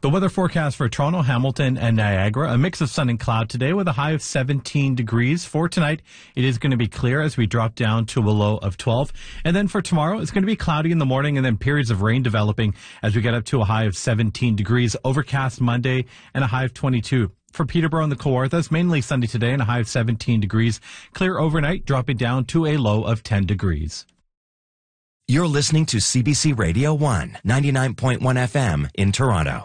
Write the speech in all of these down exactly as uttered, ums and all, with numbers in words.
The weather forecast for Toronto, Hamilton, and Niagara, a mix of sun and cloud today with a high of seventeen degrees. For tonight, it is going to be clear as we drop down to a low of twelve. And then for tomorrow, it's going to be cloudy in the morning and then periods of rain developing as we get up to a high of seventeen degrees. Overcast Monday and a high of twenty-two. For Peterborough and the Kawarthas, mainly sunny today and a high of seventeen degrees. Clear overnight, dropping down to a low of ten degrees. You're listening to C B C Radio one, ninety-nine point one F M in Toronto.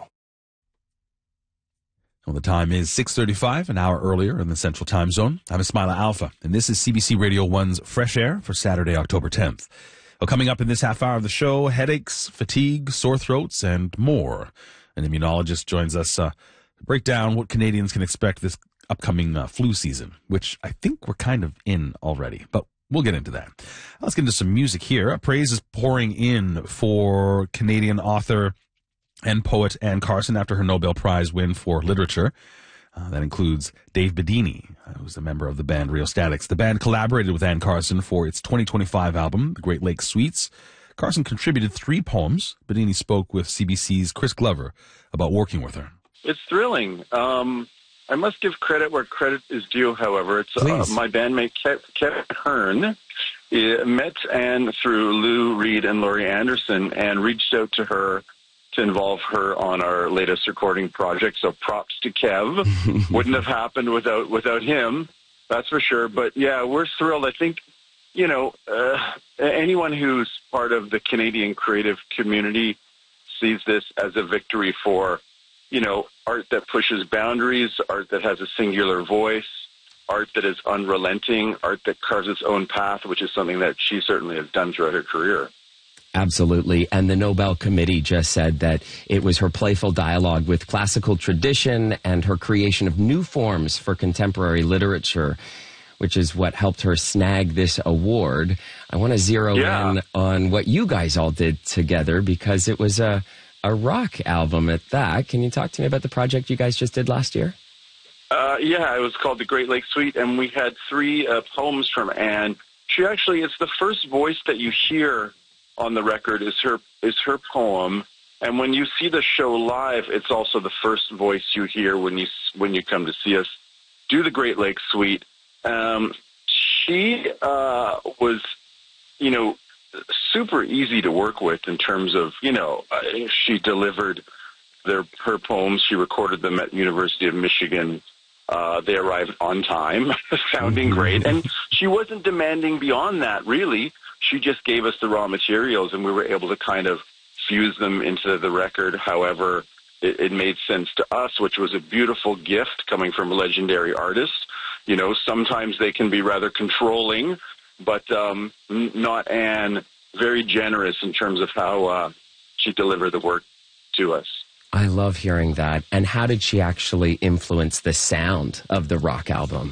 Well, the time is six thirty-five, an hour earlier in the Central Time Zone. I'm Ismaila Alpha, and this is C B C Radio one's Fresh Air for Saturday, October tenth. Well, coming up in this half hour of the show, headaches, fatigue, sore throats, and more. An immunologist joins us uh, to break down what Canadians can expect this upcoming uh, flu season, which I think we're kind of in already, but we'll get into that. Let's get into some music here. Praise is pouring in for Canadian author and poet Anne Carson after her Nobel Prize win for literature. Uh, that includes Dave Bedini, uh, who's a member of the band Rheostatics. The band collaborated with Anne Carson for its twenty twenty-five album, The Great Lakes Suites. Carson contributed three poems. Bedini spoke with C B C's Chris Glover about working with her. It's thrilling. Um, I must give credit where credit is due, however. It's uh, my bandmate Ke- Kevin Hearn uh, met Anne through Lou Reed and Laurie Anderson and reached out to her to involve her on our latest recording project. So props to Kev. Wouldn't have happened without without him, that's for sure. But yeah, we're thrilled. I think, you know, uh, anyone who's part of the Canadian creative community sees this as a victory for, you know, art that pushes boundaries, art that has a singular voice, art that is unrelenting, art that carves its own path, which is something that she certainly has done throughout her career. Absolutely. And the Nobel Committee just said that it was her playful dialogue with classical tradition and her creation of new forms for contemporary literature, which is what helped her snag this award. I want to zero yeah. in on what you guys all did together because it was a, a rock album at that. Can you talk to me about the project you guys just did last year? Uh, yeah, it was called The Great Lakes Suite, and we had three uh, poems from Anne. She actually, it's the first voice that you hear on the record is her is her poem, and when you see the show live, it's also the first voice you hear when you when you come to see us do the Great Lakes Suite. Um, she uh, was, you know, super easy to work with in terms of, you know, uh, she delivered their her poems. She recorded them at University of Michigan. Uh, they arrived on time, sounding great, and she wasn't demanding beyond that, really. She just gave us the raw materials, and we were able to kind of fuse them into the record however it, it made sense to us, which was a beautiful gift coming from a legendary artist. You know, sometimes they can be rather controlling, but um, n- not Anne. Very generous in terms of how uh, she delivered the work to us. I love hearing that. And how did she actually influence the sound of the rock album?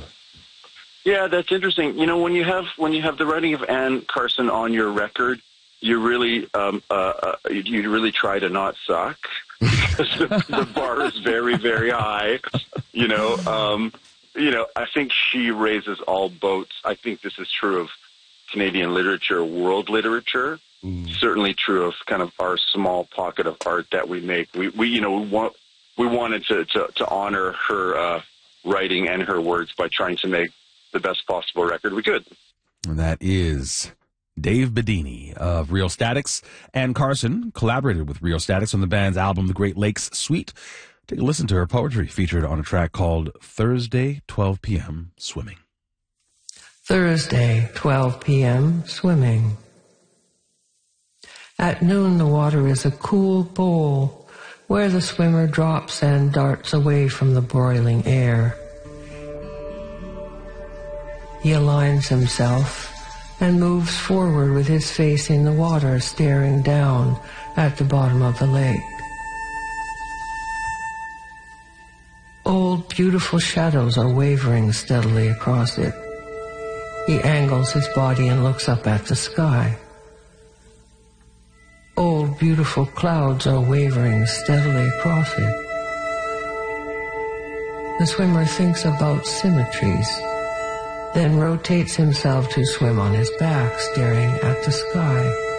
Yeah, that's interesting. You know, when you have when you have the writing of Anne Carson on your record, you really um, uh, uh, you really try to not suck because the, the bar is very, very high. You know, um, you know. I think she raises all boats. I think this is true of Canadian literature, world literature. Mm. Certainly true of kind of our small pocket of art that we make. We, we you know, we want we wanted to to, to honor her uh, writing and her words by trying to make the best possible record we could. And that is Dave Bedini of Rheostatics. Anne Carson collaborated with Rheostatics on the band's album, The Great Lakes Suite. Take a listen to her poetry featured on a track called Thursday, twelve p.m. Swimming. Thursday, twelve p.m. Swimming. At noon, the water is a cool bowl where the swimmer drops and darts away from the broiling air. He aligns himself and moves forward with his face in the water, staring down at the bottom of the lake. Old, beautiful shadows are wavering steadily across it. He angles his body and looks up at the sky. Old, beautiful clouds are wavering steadily across it. The swimmer thinks about symmetries, then rotates himself to swim on his back, staring at the sky.